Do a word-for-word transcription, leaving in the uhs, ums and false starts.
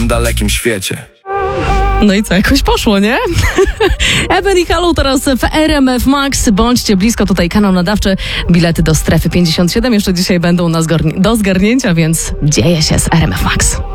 tym dalekim świecie. No i co, jakoś poszło, nie? Eben i Halo teraz w R M F Max. Bądźcie blisko, tutaj kanał nadawczy. Bilety do strefy pięćdziesiąt siedem jeszcze dzisiaj będą na zgarni- do zgarnięcia, więc dzieje się z R M F Max.